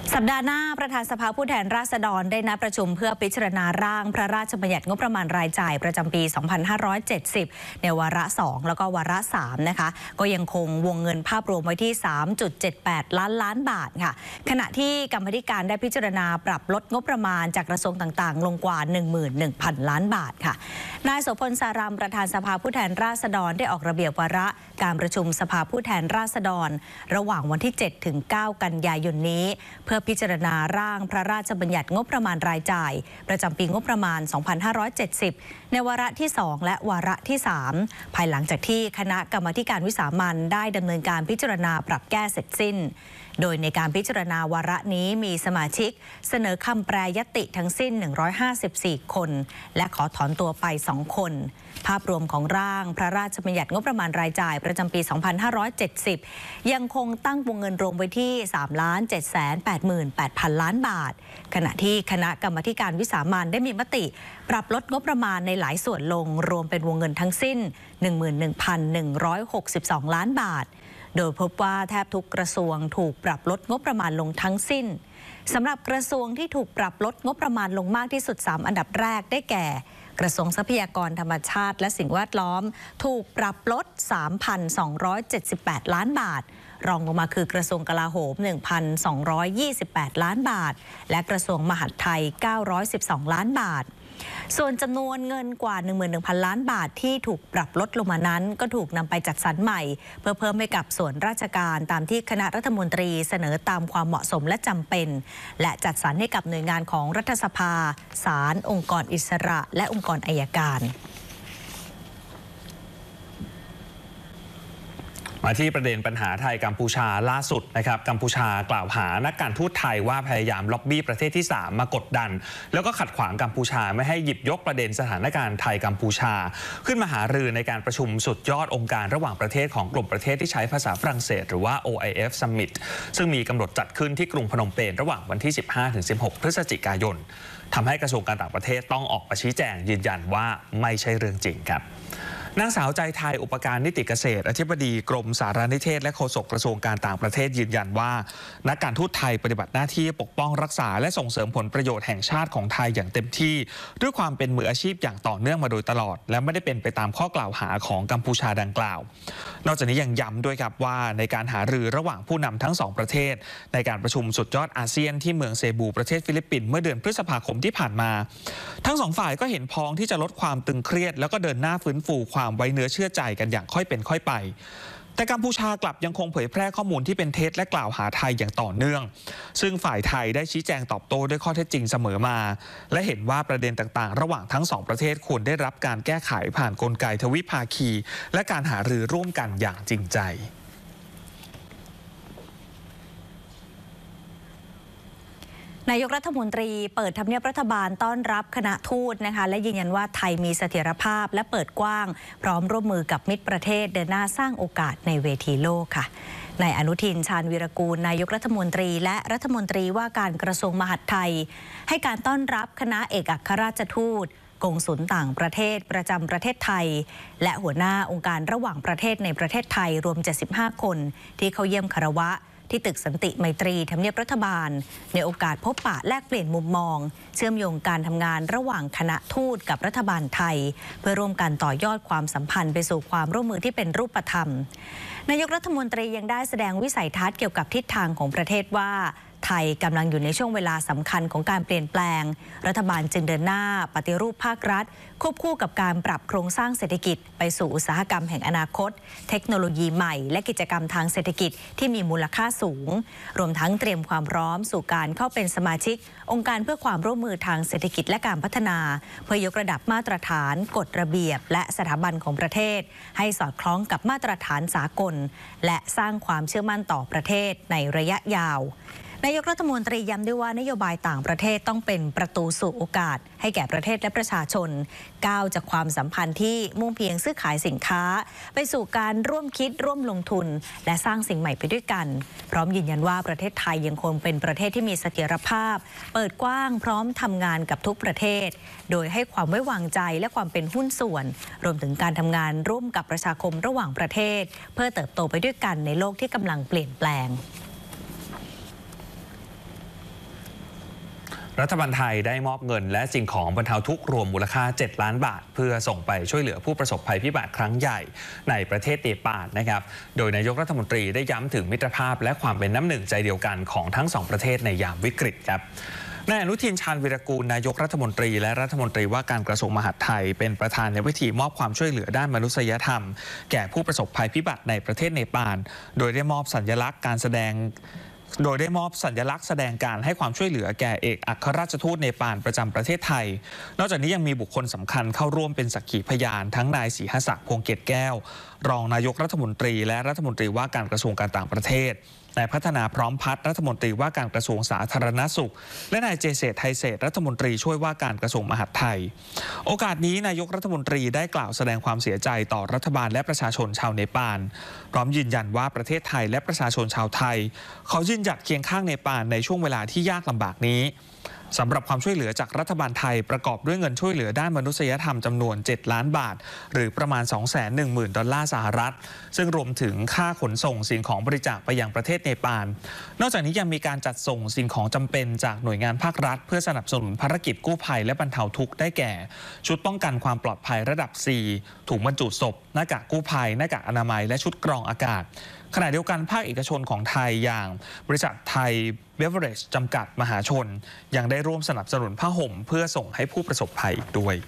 สัปดาห์หน้าประธานสภาผู้แทนราษฎรได้นัดประชุมเพื่อพิจารณาร่างพระราชบัญญัติงบประมาณรายจ่ายประจำปี 2570 ในวาระ 2 แล้วก็วาระ 3 นะคะก็ยังคงวงเงินภาพรวมไว้ที่ 3.78 ล้านบาทค่ะขณะที่กรรมาธิการได้พิจารณาปรับลดงบประมาณจากกระทรวงต่างๆลงกว่า 11,000 ล้านบาทค่ะนายโสพลสารามประธานสภาผู้แทนราษฎรได้ออกระเบียบวาระการประชุมสภาผู้แทนราษฎรระหว่างวันที่ 7 ถึง 9 กันยายนนี้เพื่อพิจารณาร่างพระราชบัญญัติงบประมาณรายจ่ายประจำปีงบประมาณ 2570 ในวาระที่ 2 และวาระที่ 3 ภายหลังจากที่คณะกรรมาธิการวิสามัญได้ดำเนินการพิจารณาปรับแก้เสร็จสิ้นโดยในการพิจารณาวาระนี้มีสมาชิกเสนอคำแปรยติทั้งสิ้น 154 คนและขอถอนตัวไป 2 คนภาพรวมของร่างพระราชบัญญัติงบประมาณรายจ่ายประจำปี 2570 ยังคงตั้งวงเงินรวมไว้ที่ 3,788,000 ล้านบาทขณะที่คณะกรรมาธิการวิสามัญได้มีมติปรับลดงบประมาณในหลายส่วนลงรวมเป็นวงเงินทั้งสิ้น 11,162 ล้านบาทโดยพบว่าแทบทุกกระทรวงถูกปรับลดงบประมาณลงทั้งสิ้นสำหรับกระทรวงที่ถูกปรับลดงบประมาณลงมากที่สุด3อันดับแรกได้แก่กระทรวงทรัพยากรธรรมชาติและสิ่งแวดล้อมถูกปรับลด 3,278 ล้านบาทรองลงมาคือกระทรวงกลาโหม 1,228 ล้านบาทและกระทรวงมหาดไทย 912 ล้านบาทส่วนจำนวนเงินกว่า 11,000 ล้านบาทที่ถูกปรับลดลงมานั้นก็ถูกนำไปจัดสรรใหม่เพื่อเพิ่มให้กับส่วนราชการตามที่คณะรัฐมนตรีเสนอตามความเหมาะสมและจำเป็นและจัดสรรให้กับหน่วยงานของรัฐสภาศาลองค์กรอิสระและองค์กรอัยการมาที่ประเด็นปัญหาไทยกัมพูชาล่าสุดนะครับกัมพูชากล่าวหานักการทูตไทยว่าพยายามล็อบบี้ประเทศที่3มากดดันแล้วก็ขัดขวางกัมพูชาไม่ให้หยิบยกประเด็นสถานการณ์ไทยกัมพูชาขึ้นมาหารือในการประชุมสุดยอดองค์การระหว่างประเทศของกลุ่มประเทศที่ใช้ภาษาฝรั่งเศสหรือว่า OIF Summit ซึ่งมีกำหนดจัดขึ้นที่กรุงพนมเปญระหว่างวันที่ 15-16 พฤศจิกายนทำให้กระทรวงการต่างประเทศต้องออกมาชี้แจงยืนยันว่าไม่ใช่เรื่องจริงครับนางสาวใจไทยอุปการนิติเกษตรอธิบดีกรมสารนิเทศและโฆษกกระทรวงการต่างประเทศยืนยันว่านักการทูตไทยปฏิบัติหน้าที่ปกป้องรักษาและส่งเสริมผลประโยชน์แห่งชาติของไทยอย่างเต็มที่ด้วยความเป็นมืออาชีพอย่างต่อเนื่องมาโดยตลอดและไม่ได้เป็นไปตามข้อกล่าวหาของกัมพูชาดังกล่าวนอกจากนี้ยังย้ำด้วยครับว่าในการหารือระหว่างผู้นำทั้ง2ประเทศในการประชุมสุดยอดอาเซียนที่เมืองเซบูประเทศฟิลิปปินส์เมื่อเดือนพฤษภาคมที่ผ่านมาทั้ง2ฝ่ายก็เห็นพ้องที่จะลดความตึงเครียดแล้วก็เดินหน้าฟื้นฟูความไว้เนื้อเชื่อใจกันอย่างค่อยเป็นค่อยไปแต่กัมพูชากลับยังคงเผยแพร่ข้อมูลที่เป็นเท็จและกล่าวหาไทยอย่างต่อเนื่องซึ่งฝ่ายไทยได้ชี้แจงตอบโต้ด้วยข้อเท็จจริงเสมอมาและเห็นว่าประเด็นต่างๆระหว่างทั้ง2ประเทศควรได้รับการแก้ไขผ่านกลไกทวิภาคีและการหารือร่วมกันอย่างจริงใจนายกรัฐมนตรีเปิดทำเนียบรัฐบาลต้อนรับคณะทูตนะคะและยืนยันว่าไทยมีเสถียรภาพและเปิดกว้างพร้อมร่วมมือกับมิตรประเทศเดินหน้าสร้างโอกาสในเวทีโลกค่ะนายอนุทินชาญวีรกูลนายกรัฐมนตรีและรัฐมนตรีว่าการกระทรวงมหาดไทยให้การต้อนรับคณะเอกอัครราชทูตกงสุลต่างประเทศประจำประเทศไทยและหัวหน้าองค์การระหว่างประเทศในประเทศไทยรวม75คนที่เข้าเยี่ยมคารวะที่ตึกสันติไมตรีทำเนียบรัฐบาลในโอกาสพบปะแลกเปลี่ยนมุมมองเชื่อมโยงการทำงานระหว่างคณะทูตกับรัฐบาลไทยเพื่อร่วมกันต่อยอดความสัมพันธ์ไปสู่ความร่วมมือที่เป็นรูปธรรมนายกรัฐมนตรียังได้แสดงวิสัยทัศน์เกี่ยวกับทิศทางของประเทศว่าไทยกำลังอยู่ในช่วงเวลาสำคัญของการเปลี่ยนแปลงรัฐบาลจึงเดินหน้าปฏิรูปภาครัฐควบคู่กับการปรับโครงสร้างเศรษฐกิจไปสู่อุตสาหกรรมแห่งอนาคตเทคโนโลยีใหม่และกิจกรรมทางเศรษฐกิจที่มีมูลค่าสูงรวมทั้งเตรียมความพร้อมสู่การเข้าเป็นสมาชิกองค์การเพื่อความร่วมมือทางเศรษฐกิจและการพัฒนาเพื่อยกระดับมาตรฐานกฎระเบียบและสถาบันของประเทศให้สอดคล้องกับมาตรฐานสากลและสร้างความเชื่อมั่นต่อประเทศในระยะยาวนายกรัฐมนตรีย้ำด้วยว่านโยบายต่างประเทศต้องเป็นประตูสู่โอกาสให้แก่ประเทศและประชาชนก้าวจากความสัมพันธ์ที่มุ่งเพียงซื้อขายสินค้าไปสู่การร่วมคิดร่วมลงทุนและสร้างสิ่งใหม่ไปด้วยกันพร้อมยืนยันว่าประเทศไทยยังคงเป็นประเทศที่มีเสถียรภาพเปิดกว้างพร้อมทำงานกับทุกประเทศโดยให้ความไว้วางใจและความเป็นหุ้นส่วนรวมถึงการทำงานร่วมกับประชาคมระหว่างประเทศเพื่อเติบโตไปด้วยกันในโลกที่กำลังเปลี่ยนแปลงรัฐบาลไทยได้มอบเงินและสิ่งของบรรเทาทุกข์รวมมูลค่า 7 ล้านบาทเพื่อส่งไปช่วยเหลือผู้ประสบภัยพิบัติครั้งใหญ่ในประเทศเนปาลนะครับโดยนายกรัฐมนตรีได้ย้ำถึงมิตรภาพและความเป็นน้ำหนึ่งใจเดียวกันของทั้งสองประเทศในยามวิกฤตครับนายอนุทิน ชาญวีรกูลนายกรัฐมนตรีและรัฐมนตรีว่าการกระทรวงมหาดไทยเป็นประธานในพิธีมอบความช่วยเหลือด้านมนุษยธรรมแก่ผู้ประสบภัยพิบัติในประเทศเนปาลโดยได้มอบสัญลักษณ์แสดงการให้ความช่วยเหลือแก่เอกอัครราชทูตเนปาลประจำประเทศไทยนอกจากนี้ยังมีบุคคลสำคัญเข้าร่วมเป็นสักขีพยานทั้งนายศรีหศักดิ์ พวงเกตแก้วรองนายกรัฐมนตรีและรัฐมนตรีว่าการกระทรวงการต่างประเทศนายพัฒนาพร้อมพัฒน์รัฐมนตรีว่าการกระทรวงสาธารณสุขและนายเจเศษไทยเศษรัฐมนตรีช่วยว่าการกระทรวงมหาดไทยโอกาสนี้นายกรัฐมนตรีได้กล่าวแสดงความเสียใจต่อรัฐบาลและประชาชนชาวเนปาลพร้อมยืนยันว่าประเทศไทยและประชาชนชาวไทยเขายืนหยัดเคียงข้างเนปาลในช่วงเวลาที่ยากลำบากนี้สำหรับความช่วยเหลือจากรัฐบาลไทยประกอบด้วยเงินช่วยเหลือด้านมนุษยธรรมจำนวน 7 ล้านบาทหรือประมาณ 210,000 ดอลลาร์สหรัฐซึ่งรวมถึงค่าขนส่งสิ่งของบริจาคไปยังประเทศเนปาลนอกจากนี้ยังมีการจัดส่งสิ่งของจำเป็นจากหน่วยงานภาครัฐเพื่อสนับสนุนภารกิจกู้ภัยและบรรเทาทุกข์ได้แก่ชุดป้องกันความปลอดภัยระดับ 4 ถุงบรรจุศพหน้ากากกู้ภัยหน้ากากอนามัยและชุดกรองอากาศขณะเดียวกันภาคเอกชนของไทยอย่างบริษัทไทยเบเวอเรจจำกัดมหาชนยังได้ร่วมสนับสนุนผ้าห่มเพื่อส่งให้ผู้ประสบภัยอีกด้วย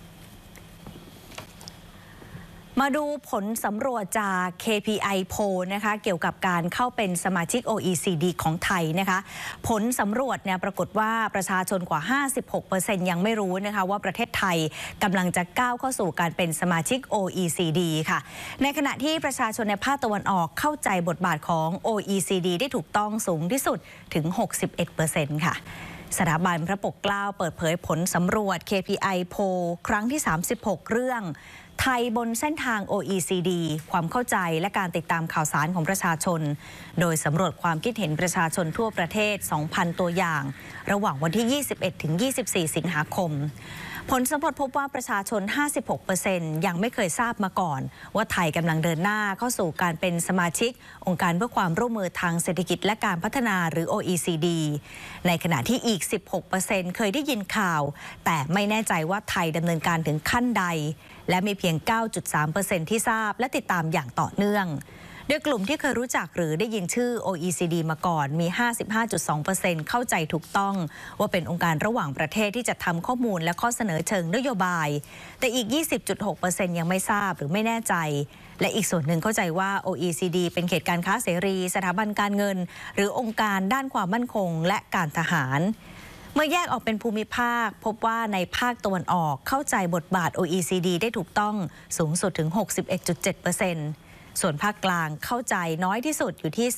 มาดูผลสำรวจจาก KPI Poll นะคะเกี่ยวกับการเข้าเป็นสมาชิก OECD ของไทยนะคะผลสำรวจเนี่ยปรากฏว่าประชาชนกว่า 56% ยังไม่รู้นะคะว่าประเทศไทยกำลังจะก้าวเข้าสู่การเป็นสมาชิก OECD ค่ะในขณะที่ประชาชนในภาคตะวันออกเข้าใจบทบาทของ OECD ได้ถูกต้องสูงที่สุดถึง 61% ค่ะสถาบันพระปกเกล้าเปิดเผยผลสำรวจ KPI Poll ครั้งที่ 36 เรื่องไทยบนเส้นทาง OECD ความเข้าใจและการติดตามข่าวสารของประชาชนโดยสำรวจความคิดเห็นประชาชนทั่วประเทศ 2,000 ตัวอย่างระหว่างวันที่ 21 ถึง 24 สิงหาคมผลสำรวจพบว่าประชาชน 56% ยังไม่เคยทราบมาก่อนว่าไทยกำลังเดินหน้าเข้าสู่การเป็นสมาชิกองค์การเพื่อความร่วมมือทางเศรษฐกิจและการพัฒนาหรือ OECD ในขณะที่อีก 16% เคยได้ยินข่าวแต่ไม่แน่ใจว่าไทยดำเนินการถึงขั้นใดและมีเพียง 9.3% ที่ทราบและติดตามอย่างต่อเนื่องโดยกลุ่มที่เคยรู้จักหรือได้ยินชื่อ OECD มาก่อนมี 55.2% เข้าใจถูกต้องว่าเป็นองค์การระหว่างประเทศที่จะทำข้อมูลและข้อเสนอเชิงนโยบายแต่อีก 20.6% ยังไม่ทราบหรือไม่แน่ใจและอีกส่วนหนึ่งเข้าใจว่า OECD เป็นเขตการค้าเสรีสถาบันการเงินหรือองค์การด้านความมั่นคงและการทหารเมื่อแยกออกเป็นภูมิภาคพบว่าในภาคตะวันออกเข้าใจบทบาท OECD ได้ถูกต้องสูงสุดถึง 61.7%ส่วนภาคกลางเข้าใจน้อยที่สุดอยู่ที่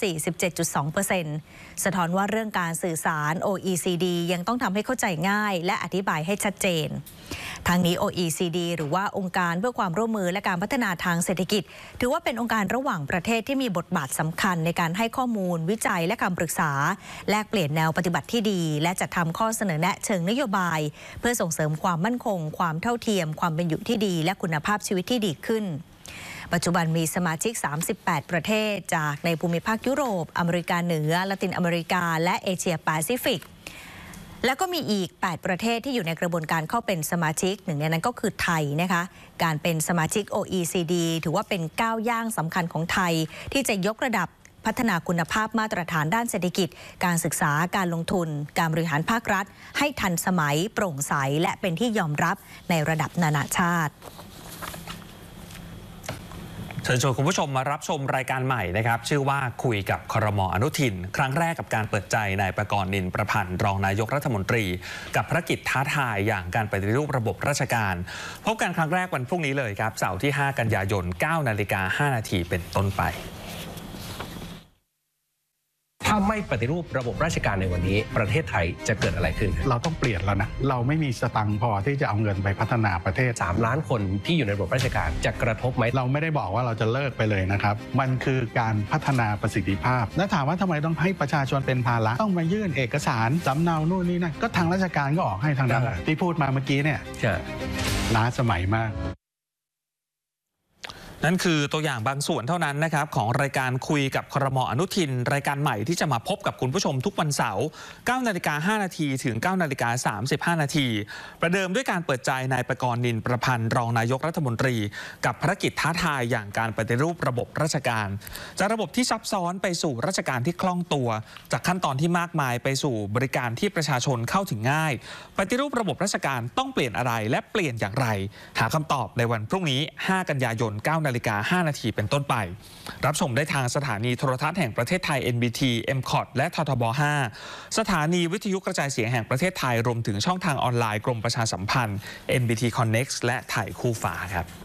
47.2% สะท้อนว่าเรื่องการสื่อสาร OECD ยังต้องทำให้เข้าใจง่ายและอธิบายให้ชัดเจนทางนี้ OECD หรือว่าองค์การเพื่อความร่วมมือและการพัฒนาทางเศรษฐกิจถือว่าเป็นองค์การระหว่างประเทศที่มีบทบาทสำคัญในการให้ข้อมูลวิจัยและคำปรึกษาแลกเปลี่ยนแนวปฏิบัติที่ดีและจัดทำข้อเสนอแนะเชิงนโยบายเพื่อส่งเสริมความมั่นคงความเท่าเทียมความเป็นอยู่ที่ดีและคุณภาพชีวิตที่ดีขึ้นปัจจุบันมีสมาชิก 38 ประเทศจากในภูมิภาคยุโรปอเมริกาเหนือละตินอเมริกาและเอเชียแปซิฟิกแล้วก็มีอีก 8 ประเทศที่อยู่ในกระบวนการเข้าเป็นสมาชิกหนึ่งในนั้นก็คือไทยนะคะการเป็นสมาชิก OECD ถือว่าเป็นก้าวย่างสำคัญของไทยที่จะยกระดับพัฒนาคุณภาพมาตรฐานด้านเศรษฐกิจการศึกษาการลงทุนการบริหารภาครัฐให้ทันสมัยโปร่งใสและเป็นที่ยอมรับในระดับนานาชาติเชิญชวนคุณผู้ชมมารับชมรายการใหม่นะครับชื่อว่าคุยกับครม.อนุทินครั้งแรกกับการเปิดใจนายประกรณ์ นินประพันธ์รองนายกรัฐมนตรีกับภารกิจท้าทายอย่างการปฏิรูประบบราชการพบกันครั้งแรกวันพรุ่งนี้เลยครับเสาร์ที่ 5 กันยายน 9:05 น.เป็นต้นไปถ้าไม่ปฏิรูประบบราชการในวันนี้ประเทศไทยจะเกิดอะไรขึ้นเราต้องเปลี่ยนแล้วนะเราไม่มีสตังค์พอที่จะเอาเงินไปพัฒนาประเทศ 3 ล้านคนที่อยู่ในระบบราชการจะกระทบไหมเราไม่ได้บอกว่าเราจะเลิกไปเลยนะครับมันคือการพัฒนาประสิทธิภาพและถามว่าทำไมต้องให้ประชาชนเป็นภาระต้องมายื่นเอกสารสำเนานู่นนี่นั่นก็ทางราชการก็ออกให้ทางนั้นที่พูดมาเมื่อกี้เนี่ยล้าสมัยมากนั่นคือตัวอย่างบางส่วนเท่านั้นนะครับของรายการคุยกับครม.อนุทินรายการใหม่ที่จะมาพบกับคุณผู้ชมทุกวันเสาร์ 9:05 น.ถึง 9:35 น.ประเดิมด้วยการเปิดใจนายประกรณ์นินประพันธ์รองนายกรัฐมนตรีกับภารกิจท้าทายอย่างการปฏิรูประบบราชการจากระบบที่ซับซ้อนไปสู่ราชการที่คล่องตัวจากขั้นตอนที่มากมายไปสู่บริการที่ประชาชนเข้าถึงง่ายปฏิรูประบบราชการต้องเปลี่ยนอะไรและเปลี่ยนอย่างไรหาคำตอบในวันพรุ่งนี้ 5 กันยายน 9:05 น.เป็นต้นไปรับชมได้ทางสถานีโทรทัศน์แห่งประเทศไทย NBT MCOT และททบ 5 สถานีวิทยุกระจายเสียงแห่งประเทศไทยรวมถึงช่องทางออนไลน์กรมประชาสัมพันธ์ NBT Connect และไทยคู่ฟ้าครับ